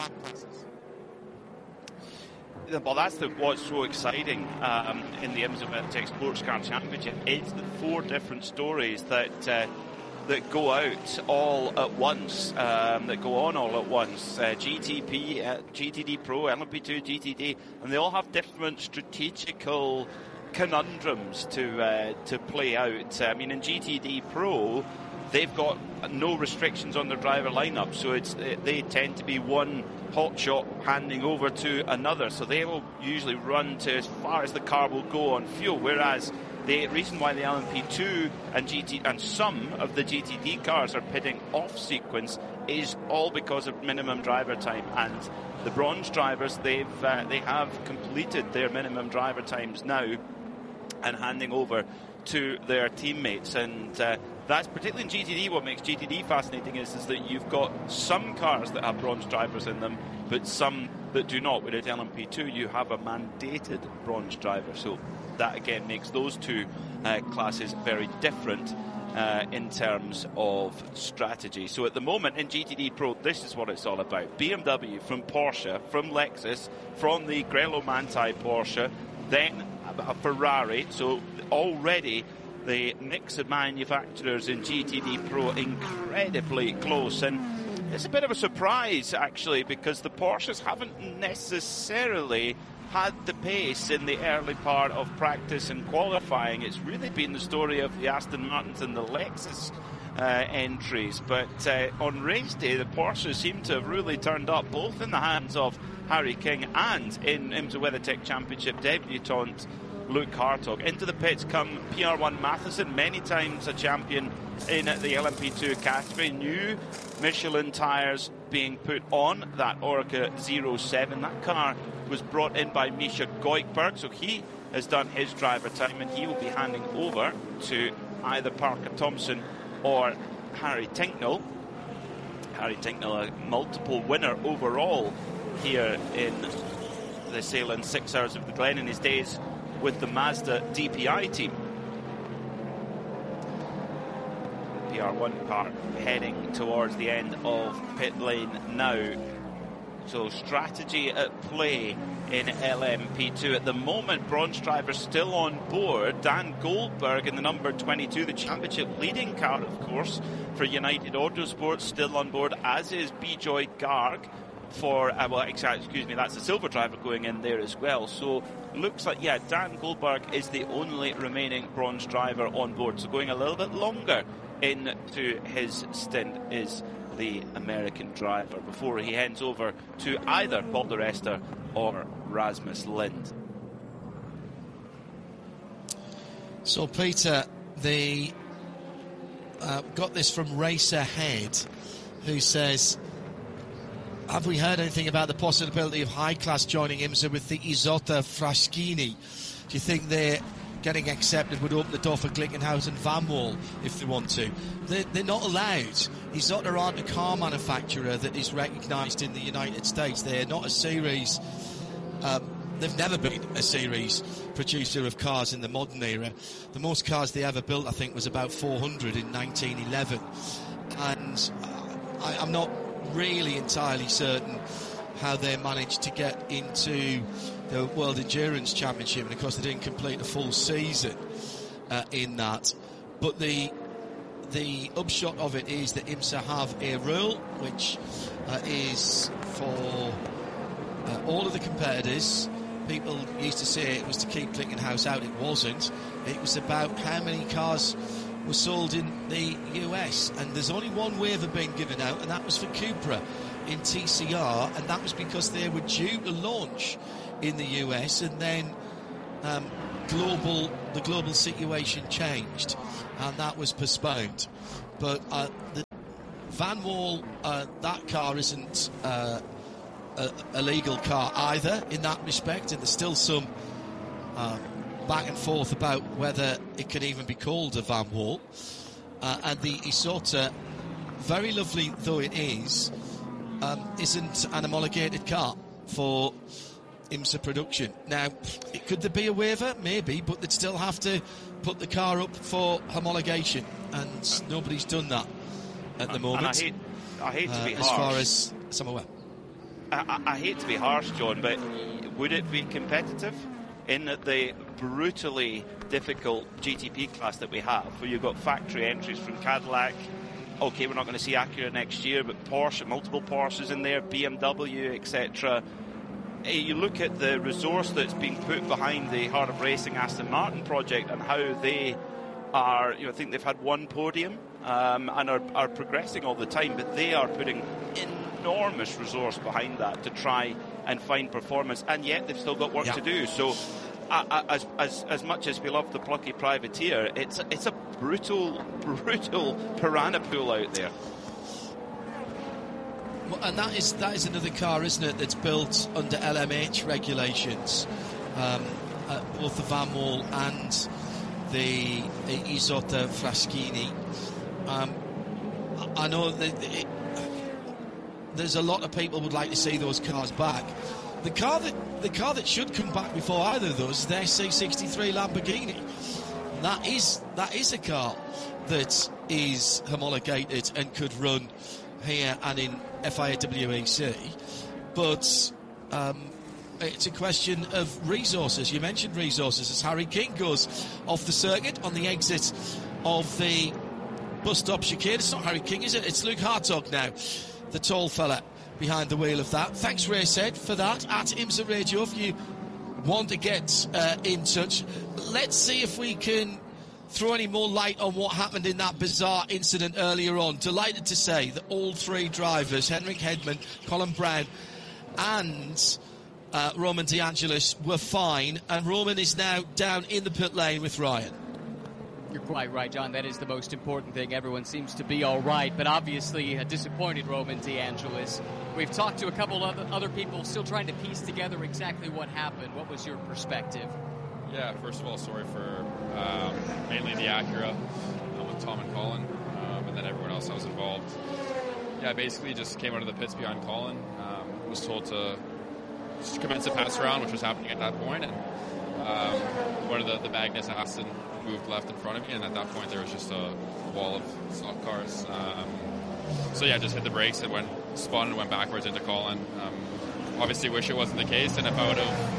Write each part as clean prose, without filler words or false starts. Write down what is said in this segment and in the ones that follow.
Well, that's what's so exciting in the IMSA WeatherTech Sports Car Championship is the 4 different stories that go out all at once, that go on all at once. GTP, GTD Pro, LMP2, GTD, and they all have different strategical conundrums to play out. I mean, in GTD Pro, they've got no restrictions on their driver lineup, so they tend to be one hotshot handing over to another, so they will usually run to as far as the car will go on fuel, whereas the reason why the LMP2 and some of the GTD cars are pitting off sequence is all because of minimum driver time, and the bronze drivers, they have completed their minimum driver times now and handing over to their teammates, and that's particularly in GTD. What makes GTD fascinating is that you've got some cars that have bronze drivers in them, but some that do not. Whereas LMP2, you have a mandated bronze driver, so that again makes those two classes very different in terms of strategy. So at the moment in GTD Pro, this is what it's all about. BMW from Porsche, from Lexus, from the Grello Manthey Porsche, then a Ferrari. So already the mix of manufacturers in GTD Pro incredibly close, and it's a bit of a surprise actually, because the Porsches haven't necessarily had the pace in the early part of practice and qualifying. It's really been the story of the Aston Martins and the Lexus entries, but on race day the Porsches seem to have really turned up, both in the hands of Harry King and in IMSA WeatherTech Championship debutant Luke Hartog. Into the pits come PR1 Matheson, many times a champion in the LMP2 category. New Michelin tyres being put on that Orca 07. That car was brought in by Misha Goikberg, so he has done his driver time, and he will be handing over to either Parker Thompson or Harry Tinknell. Harry Tinknell, a multiple winner overall here in the Sahlen's 6 Hours of the Glen in his days with the Mazda DPI team. PR1 car heading towards the end of pit lane now. So strategy at play in LMP2. At the moment, bronze driver still on board. Dan Goldberg in the number 22, the championship leading car, of course, for United Autosports, still on board, as is Bijoy Garg for, that's the silver driver going in there as well. So looks like, Dan Goldberg is the only remaining bronze driver on board. So going a little bit longer into his stint is the American driver before he hands over to either Paul di Resta or Rasmus Lind. So Peter, they got this from Race Ahead, who says, have we heard anything about the possibility of High Class joining IMSA with the Isotta Fraschini? Do you think they're getting accepted would open the door for Glickenhaus and Van Wall if they want to? They're not allowed. Isotta aren't a car manufacturer that is recognised in the United States. They're not a series. They've never been a series producer of cars in the modern era. The most cars they ever built, I think, was about 400 in 1911. And I'm not really entirely certain how they managed to get into the World Endurance Championship, and of course they didn't complete a full season in that. But the upshot of it is that IMSA have a rule which is for all of the competitors. People used to say it was to keep Glickenhaus out. It wasn't. It was about how many cars were sold in the US, and there's only one waiver being given out, and that was for Cupra in TCR, and that was because they were due to launch in the US, and then the global situation changed, and that was postponed. But the Van Wall, that car isn't a legal car either in that respect, and there's still some back and forth about whether it can even be called a Van Wall. And the Isotta, very lovely though it is, isn't an homologated car for IMSA production. Now, could there be a waiver? Maybe, but they'd still have to put the car up for homologation, and nobody's done that at the moment. And I hate to be harsh. As far as I'm aware. I hate to be harsh, John, but would it be competitive in the brutally difficult GTP class that we have, where you've got factory entries from Cadillac? Okay, we're not going to see Acura next year, but Porsche, multiple Porsches in there, BMW, etc. You look at the resource that's being put behind the Heart of Racing Aston Martin project and how they are, I think they've had one podium and are progressing all the time, but they are putting enormous resource behind that to try and find performance, and yet they've still got work to do. So as much as we love the plucky privateer, it's a brutal piranha pool out there. Well, and that is another car, isn't it, that's built under LMH regulations, both the Van Wall and the Isotta Fraschini. I know that there's a lot of people would like to see those cars back. The car that should come back before either of those is the SC63 Lamborghini. That is a car that is homologated and could run here and in FIA WEC, but it's a question of resources. You mentioned resources as Harry King goes off the circuit on the exit of the bus stop chicane. It's not Harry King, is it? It's Luke Hartog now, the tall fella behind the wheel of that. Thanks, Racehead, for that. At IMSA Radio, if you want to get in touch, let's see if we can throw any more light on what happened in that bizarre incident earlier on. Delighted to say that all three drivers, Henrik Hedman, Colin Brown and Roman De Angelis, were fine, and Roman is now down in the pit lane with Ryan. You're quite right, John. That is the most important thing. Everyone seems to be all right, but obviously a disappointed Roman De Angelis. We've talked to a couple of other people still trying to piece together exactly what happened. What was your perspective? Yeah, first of all, sorry for mainly the Acura with Tom and Colin, and then everyone else that was involved. Yeah, basically just came out of the pits behind Colin, was told to just commence a pass around, which was happening at that point, and one of the Magnus Aston moved left in front of me, and at that point there was just a wall of stock cars. So yeah, just hit the brakes and spun and went backwards into Colin. Obviously wish it wasn't the case, and if I would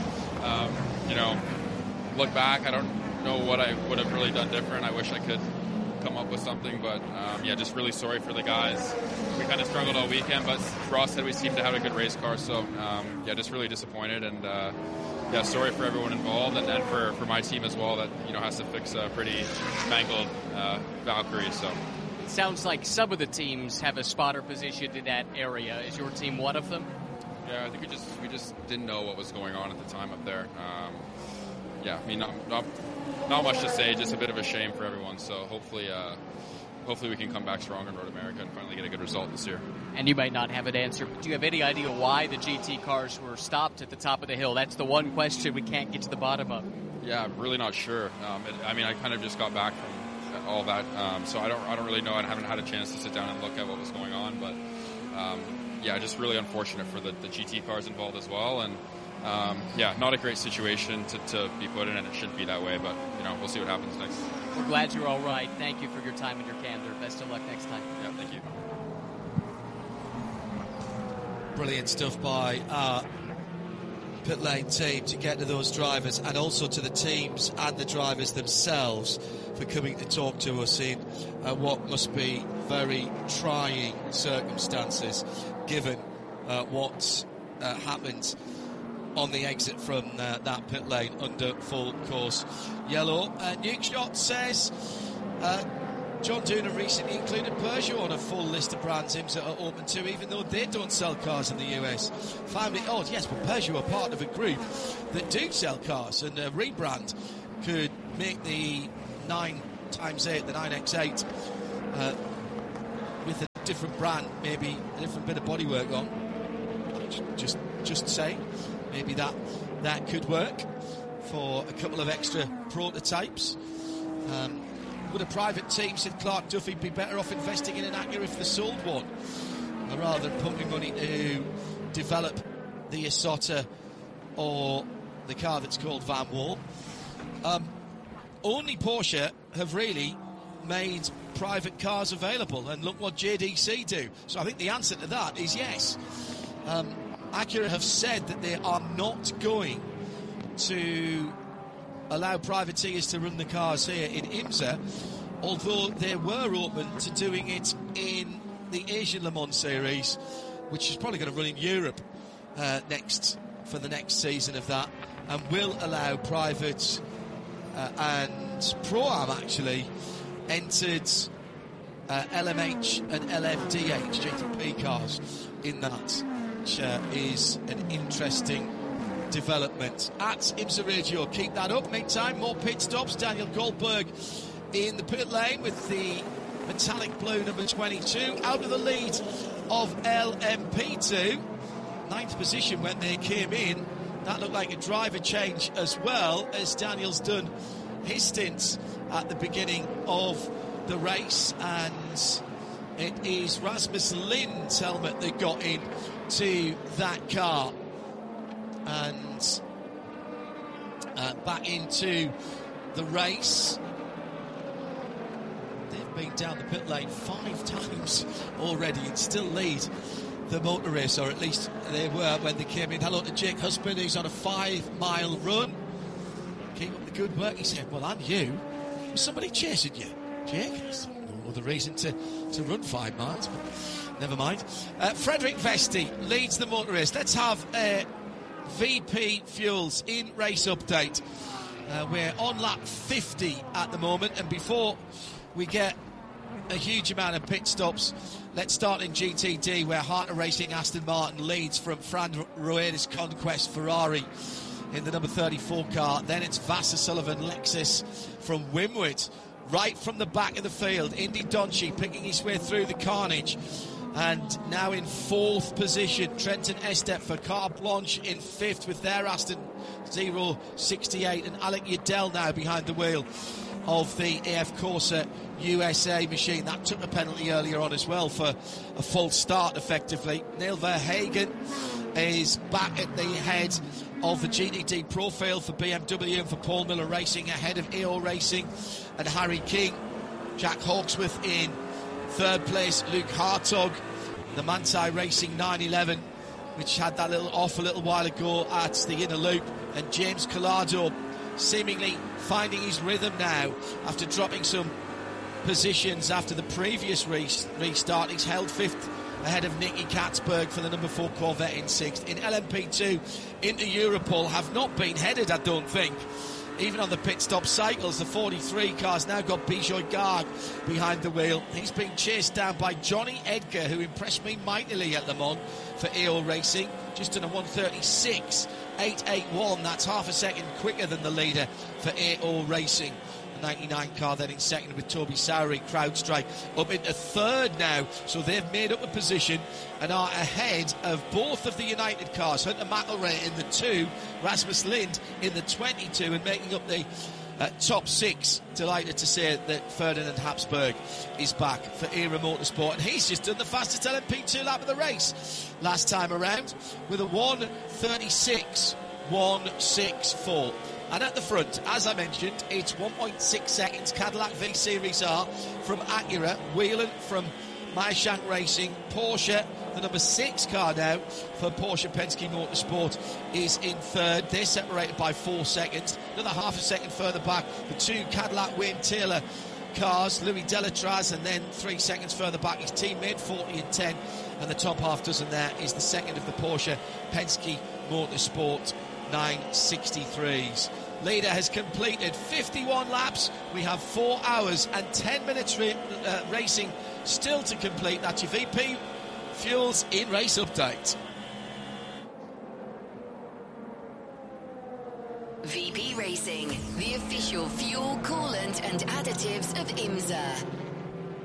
have, looked back, I don't know what I would have really done different. I wish I could come up with something, but just really sorry for the guys. We kind of struggled all weekend, but Ross said we seemed to have a good race car, so just really disappointed, and sorry for everyone involved, and then for my team as well that has to fix a pretty mangled Valkyrie. So it sounds like some of the teams have a spotter positioned in that area. Is your team one of them? Yeah, I think we just didn't know what was going on at the time up there. Not much to say, just a bit of a shame for everyone. So hopefully we can come back stronger in Road America and finally get a good result this year. And you might not have an answer, but do you have any idea why the GT cars were stopped at the top of the hill? That's the one question we can't get to the bottom of. Yeah, I'm really not sure. I kind of just got back from all that, so I don't really know. I haven't had a chance to sit down and look at what was going on, but just really unfortunate for the GT cars involved as well, and not a great situation to be put in, and it shouldn't be that way, but we'll see what happens next. We're glad you're all right. Thank you for your time and your candor. Best of luck next time. Yeah, thank you. Brilliant stuff by our pit lane team to get to those drivers, and also to the teams and the drivers themselves for coming to talk to us in what must be very trying circumstances given what happened on the exit from that pit lane under full course yellow. Nukeshot says John Dooner recently included Peugeot on a full list of brands IMSA are open to, even though they don't sell cars in the US. Found it odd, yes, but Peugeot are part of a group that do sell cars, and a rebrand could make the 9x8, the 9X8, with a different brand, maybe a different bit of bodywork on. Just saying. Maybe that could work for a couple of extra prototypes. Would a private team, said Clark Duffy, be better off investing in an Acura if they sold one, rather than pumping money to develop the Isotta or the car that's called Van Wall? Only Porsche have really made private cars available, and look what JDC do. So I think the answer to that is yes. Acura have said that they are not going to allow privateers to run the cars here in IMSA, although they were open to doing it in the Asian Le Mans Series, which is probably going to run in Europe for the next season of that, and will allow private and Pro-Am actually entered LMH and LMDH GTP cars in that, which is an interesting development. At IMSA Radio, keep that up. Meantime, more pit stops. Daniel Goldberg in the pit lane with the metallic blue number 22 out of the lead of LMP2. 9th position when they came in. That looked like a driver change as well, as Daniel's done his stints at the beginning of the race, and it is Rasmus Lind's helmet that got in to that car, and back into the race. They've been down the pit lane 5 times already and still lead the motor race, or at least they were when they came in. Hello to Jake Husband, who's on a 5-mile run. Keep up the good work, he said. Well, and you, was somebody chasing you, Jake? No other reason to run 5 miles, but never mind. Frederick Vesti leads the motor race. Let's have VP Fuels in race update. We're on lap 50 at the moment, and before we get a huge amount of pit stops, let's start in GTD, where Harter Racing Aston Martin leads from Fran Rueda's Conquest Ferrari in the number 34 car. Then it's Vassar Sullivan Lexus from Wimwood, right from the back of the field. Indy Donchi picking his way through the carnage, and now in 4th position. Trenton Estep for Carte Blanche in 5th with their Aston 068, and Alec Udell now behind the wheel of the AF Corsa USA machine. That took a penalty earlier on as well for a false start, effectively. Neil Verhagen is back at the head of the GTD profile for BMW and for Paul Miller Racing, ahead of AO Racing and Harry King. Jack Hawksworth in 3rd place. Luke Hartog, the Manthey Racing 911, which had that little off a little while ago at the inner loop, and James Collado seemingly finding his rhythm now after dropping some positions after the previous restart. He's held 5th ahead of Nicky Katzberg for the number 4 Corvette in 6th. In LMP2, into Europol have not been headed, I don't think. Even on the pit stop cycles, the 43 car's now got Bijoy Garg behind the wheel. He's been chased down by Johnny Edgar, who impressed me mightily at Le Mans for AO Racing. Just done a 1:36.881. That's half a second quicker than the leader for AO Racing. The 99 car then in 2nd with Toby Sowery. CrowdStrike up into 3rd now, so they've made up a position and are ahead of both of the United cars. Hunter McElrea in the 2, Rasmus Lind in the 22, and making up the top 6. Delighted to say that Ferdinand Habsburg is back for Era Motorsport, and he's just done the fastest LMP2 lap of the race last time around with a 1:36.164. And at the front, as I mentioned, it's 1.6 seconds. Cadillac V Series R from Acura, Whelan from Meyershank Racing, Porsche, the number 6 car now for Porsche Penske Motorsport, is in 3rd. They're separated by 4 seconds. Another half a second further back, the 2 Cadillac Wayne Taylor cars, Louis Delatraz, and then 3 seconds further back his teammate, 40 and 10, and the top half dozen there is the 2nd of the Porsche Penske Motorsport 963s. Leader has completed 51 laps. We have 4 hours and 10 minutes racing still to complete. That's your VP Fuels in race update. VP Racing, the official fuel, coolant and additives of IMSA.